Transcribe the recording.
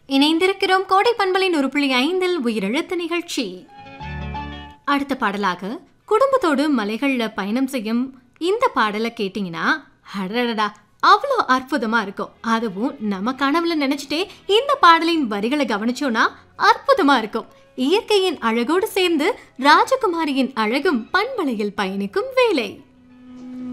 இணைந்திருக்கிறோம் கோடை பண்பலின் 1.5 உயிரெழுத்து நிகழ்ச்சி. அடுத்த பாடலாக குடும்பத்தோடு மலைகள்ல பயணம் செய்யும் இந்த பாடலை கேட்டீங்கன்னா அடடடா அவ்வளோ அற்புதமா இருக்கும். அதுவும் நம்ம கனவுல நினைச்சிட்டே இந்த பாடலின் வரிகளை கவனிச்சோம்னா அற்புதமா இருக்கும். இயற்கையின் அழகோடு சேர்ந்து ராஜகுமாரியின் அழகும் பண்பலையில் பயணிக்கும் வேலை.